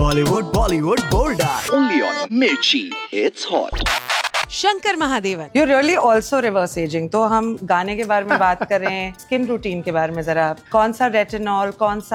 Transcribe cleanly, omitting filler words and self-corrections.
Bollywood, Bollywood, bolder. Only on Mirchi. It's hot. Shankar Mahadevan. You're really also reverse aging. तो हम गाने के बारे में बात करें, स्किन रूटीन के बारे में जरा, कौन सा रेटिनॉल, कौन सा